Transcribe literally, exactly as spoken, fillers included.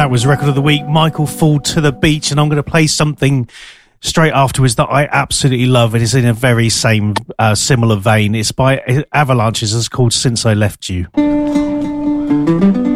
That was Record of the Week, Michael Fall to the Beach, and I'm going to play something straight afterwards that I absolutely love. It is in a very same, uh, similar vein. It's by Avalanches. It's called Since I Left You.